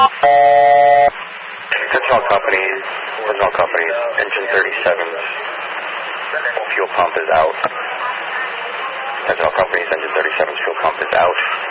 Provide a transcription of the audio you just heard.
Original companies, engine 37's fuel pump is out. Original company's engine 37's fuel pump is out.